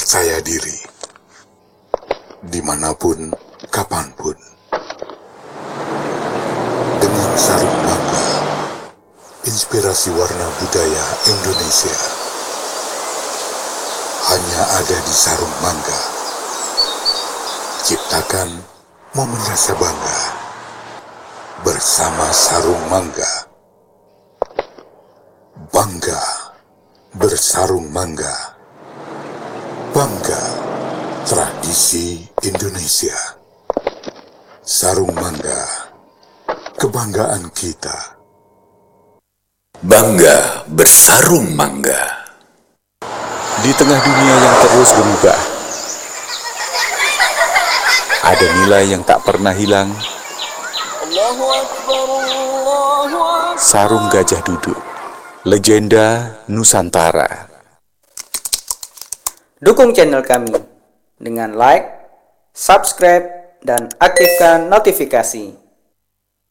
percaya diri. Dimanapun, kapanpun. Dengan sarung mangga, inspirasi warna budaya Indonesia. Hanya ada di sarung mangga. Ciptakan momen rasa bangga bersama sarung mangga. Bangga bersarung mangga. Bangga tradisi Indonesia. Sarung mangga, kebanggaan kita. Bangga bersarung mangga. Di tengah dunia yang terus berubah, ada nilai yang tak pernah hilang. Sarung Gajah Duduk, legenda Nusantara. Dukung channel kami dengan like, subscribe, dan aktifkan notifikasi.